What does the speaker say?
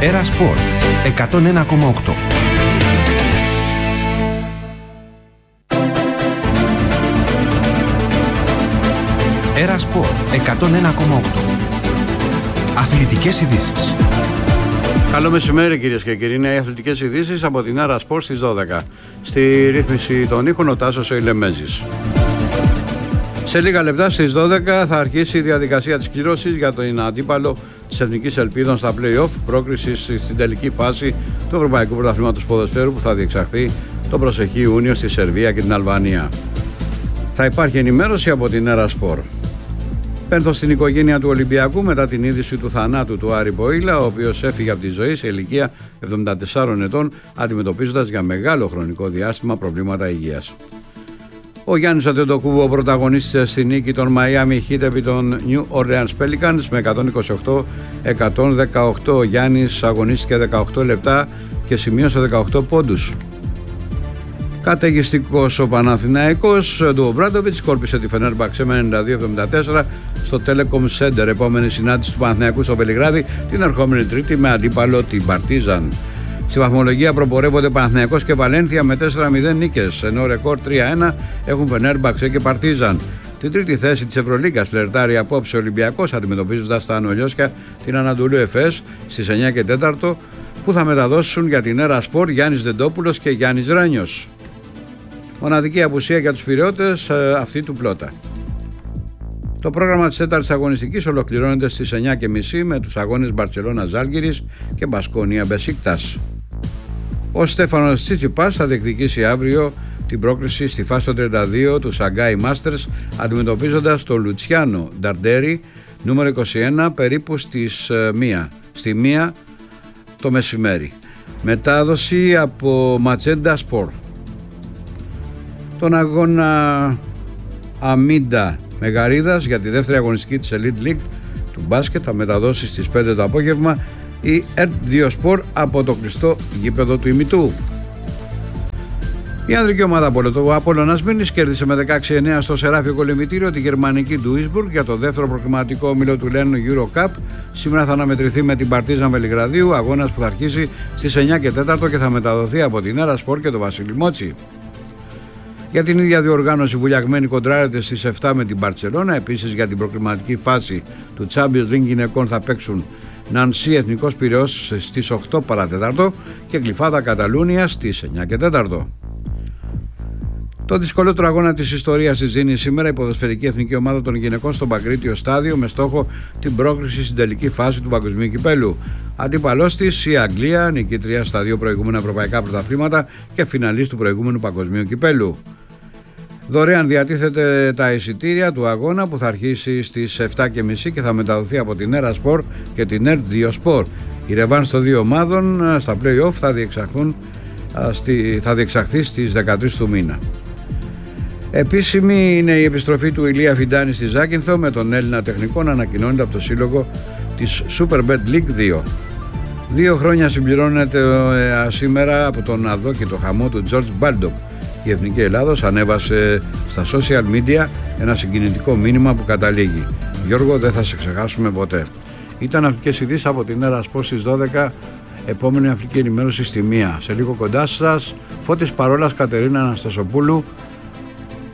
Έρα Σπορ 101,8. Έρα Σπορ 101,8. Αθλητικές ειδήσεις. Καλό μεσημέρι κυρίες και κύριοι, είναι οι αθλητικές ειδήσεις από την Έρα Σπορ στις 12. Στη ρύθμιση των ήχων ο Τάσος ο Ηλεμέζης. Σε λίγα λεπτά στις 12 θα αρχίσει η διαδικασία της κλήρωσης για τον αντίπαλο της Εθνικής Ελπίδων στα play-off πρόκρισης στην τελική φάση του Ευρωπαϊκού Πρωταθλήματος Ποδοσφαίρου που θα διεξαχθεί τον προσεχή Ιούνιο στη Σερβία και την Αλβανία. Θα υπάρχει ενημέρωση από την Έρα Σπορ. Πένθο στην οικογένεια του Ολυμπιακού μετά την είδηση του θανάτου του Άρη Μποήλα, ο οποίος έφυγε από τη ζωή σε ηλικία 74 ετών, αντιμετωπίζοντας για μεγάλο χρονικό διάστημα προβλήματα υγείας. Ο Γιάννης Αντετοκούμπο πρωταγωνίστησε στη νίκη των Miami Heat επί των New Orleans Pelicans με 128-118. Ο Γιάννης αγωνίστηκε 18 λεπτά και σημείωσε 18 πόντους. Καταιγιστικός ο Παναθηναϊκός του Ομπράντοβιτς σκόρπισε τη Φενέρμπαξε με 92-74 στο Telecom Center. Επόμενη συνάντηση του Παναθηναϊκού στο Βελιγράδι την ερχόμενη Τρίτη με αντίπαλο την Παρτίζαν. Στη βαθμολογία προπορεύονται Παναθηναϊκός και Βαλένθια με 4-0 νίκες, ενώ ρεκόρ 3-1 έχουν Φενέρμπαξε και Παρτίζαν. Την τρίτη θέση της Ευρωλίγκας φλερτάρει απόψε ο Ολυμπιακός, αντιμετωπίζοντας τα Ανολιώσια την Ανατολού Εφές στις 9 και 4 που θα μεταδώσουν για την Έρα Σπορ Γιάννης Δεντόπουλος και Γιάννης Ράνιος. Μοναδική απουσία για τους Πειραιώτες αυτή του Πλότα. Το πρόγραμμα της τέταρτης αγωνιστικής ολοκληρώνεται στις 9.30 με τους αγώνες Μπαρτσελώνα Ζάλγκιρις και Μπασκόνια Μπεσίκτας. Ο Στέφανος Τσίτσιπας θα διεκδικήσει αύριο την πρόκριση στη φάση των 32 του Σαγκάι Μάστερς, αντιμετωπίζοντας τον Λουτσιάνο Νταρντέρι, νούμερο 21, περίπου στη 1 το μεσημέρι. Μετάδοση από Ματσέντα Σπορ. Τον αγώνα Αμίντα Μεγαρίδας για τη δεύτερη αγωνιστική της Elite League του μπάσκετ θα μεταδώσει στις 5 το απόγευμα η ERT2 Sport από το κλειστό γήπεδο του ημιτού. Η ανδρική ομάδα του Απόλλωνας Μήνης κέρδισε με 16-9 στο Σεράφιο Κολυμβητήριο τη γερμανική Duisburg για το δεύτερο προκριματικό όμιλο του Λένου Euro Cup. Σήμερα θα αναμετρηθεί με την Παρτίζαν Βελιγραδίου, αγώνας που θα αρχίσει στις 9 και 4 και θα μεταδοθεί από την Έρα Σπορ και το Βασίλη Μότσι. Για την ίδια διοργάνωση βουλιαγμένη κοντράρεται στις 7 με την Μπαρτσελώνα. Επίσης για την προκριματική φάση του Champions League γυναικών θα παίξουν Νανσί Εθνικός Πειραιώς στις 8 παρατέταρτο και Γλυφάδα Καταλούνια στις 9 και 4. Το δυσκολότερο αγώνα της ιστορίας της δίνει σήμερα η ποδοσφαιρική εθνική ομάδα των γυναικών στο Παγκρίτιο Στάδιο με στόχο την πρόκριση στην τελική φάση του Παγκοσμίου Κυπέλου. Αντίπαλός της η Αγγλία, νικήτρια στα 2 προηγούμενα ευρωπαϊκά πρωταθλήματα και φιναλίστ του προηγούμενου Παγκοσμίου Κυπέλου. Δωρεάν διατίθεται τα εισιτήρια του αγώνα που θα αρχίσει στις 7.30 και θα μεταδοθεί από την Έρα Σπορ και την ERT2 Sport. Η ρεβάνς των δύο ομάδων στα play-off θα διεξαχθεί στις 13 του μήνα. Επίσημη είναι η επιστροφή του Ηλία Φιντάνη στη Ζάκυνθο με τον Έλληνα τεχνικό να ανακοινώνεται από το σύλλογο της Superbet League 2. 2 χρόνια συμπληρώνεται σήμερα από τον αδόκητο χαμό του George Baldock. Η Εθνική Ελλάδος ανέβασε στα social media ένα συγκινητικό μήνυμα που καταλήγει: Γιώργο, δεν θα σε ξεχάσουμε ποτέ. Ήταν αθλητικές ειδήσεις από την Έρα Σπορ στις 12. Επόμενη αθλητική ενημέρωση στη 1. Σε λίγο κοντά σας, Φώτης Παρόλας, Κατερίνα Αναστασοπούλου.